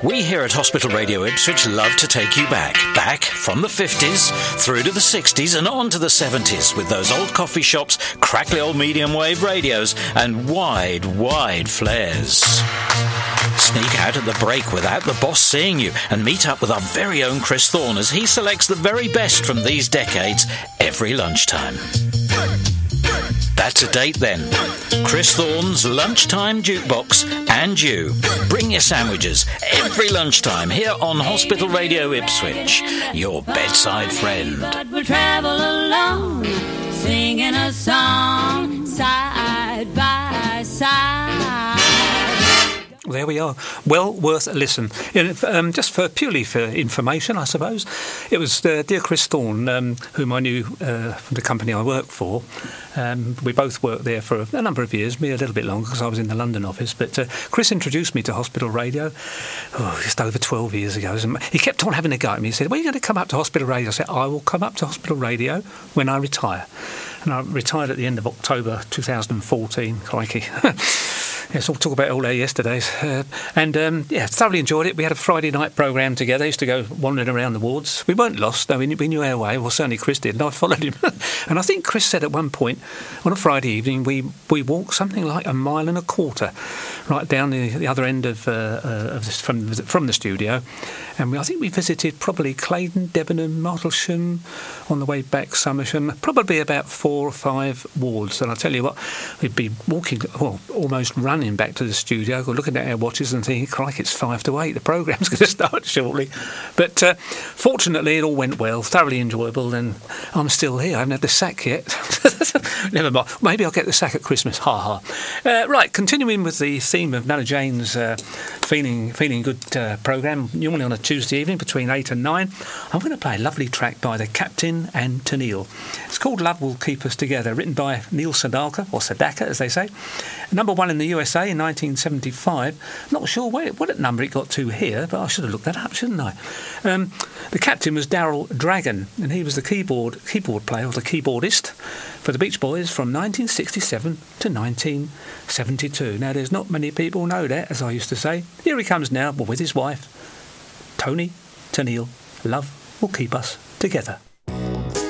We here at Hospital Radio Ipswich love to take you back from the 50s through to the 60s and on to the 70s with those old coffee shops, crackly old medium wave radios and wide flares. Sneak out at the break without the boss seeing you and meet up with our very own Chris Thorne as he selects the very best from these decades every lunchtime. That's a date then. Chris Thorne's Lunchtime Jukebox and you. Bring your sandwiches every lunchtime here on Hospital Radio Ipswich, your bedside friend. But we'll travel along, singing a song, side by side. There we are. Well worth a listen. Just purely for information, I suppose. It was dear Chris Thorne, whom I knew from the company I work for. We both worked there for a number of years, me a little bit longer because I was in the London office. But Chris introduced me to Hospital Radio just over 12 years ago. He kept on having a go at me. He said, "When are you going to come up to Hospital Radio?" I said, "I will come up to Hospital Radio when I retire." And I retired at the end of October 2014. Crikey. Yes, we'll talk about all our yesterdays. Thoroughly enjoyed it. We had a Friday night programme together. Used to go wandering around the wards. We weren't lost, though. We knew our way. Well, certainly Chris did, and I followed him. And I think Chris said at one point, on a Friday evening, we walked something like 1.25 miles right down the other end of from the studio. And I think we visited probably Claydon, Debenham, Martlesham, on the way back Somersham, probably about 4 or 5 wards. And I tell you what, we'd be walking, almost running back to the studio, looking at our watches and thinking, crikey, it's 5 to 8, the programme's going to start shortly. But fortunately, it all went well, thoroughly enjoyable, and I'm still here. I haven't had the sack yet. Never mind. Maybe I'll get the sack at Christmas. Ha ha. Right, continuing with the theme of Nana Jane's Feeling Good programme, normally on a Tuesday evening between 8 and 9, I'm going to play a lovely track by the Captain and Tennille. It's called Love Will Keep Us Together, written by Neil Sedaka, or Sedaka as they say. Number 1 in the USA in 1975. Not sure what number it got to here, but I should have looked that up, shouldn't I? The captain was Darryl Dragon, and he was the keyboard player, or the keyboardist, for the Beach Boys from 1967 to 1972. Now, there's not many people know that, as I used to say. Here he comes now, with his wife, Tony Tennille. Love will keep us together.